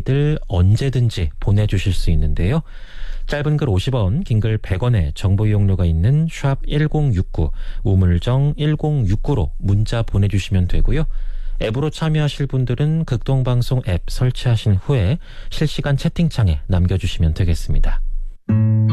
이야기들 언제든지 보내주실 수 있는데요. 짧은 글 50원, 긴 글 100원의 정보 이용료가 있는 샵 1069, 우물정 1069로 문자 보내주시면 되고요. 앱으로 참여하실 분들은 극동방송 앱 설치하신 후에 실시간 채팅창에 남겨주시면 되겠습니다.